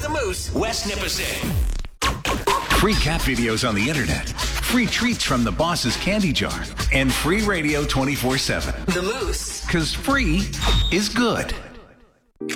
the Moose, West Nipissing. Free cat videos on the internet, free treats from the boss's candy jar, and free radio 24/7. The Moose. Because free is good.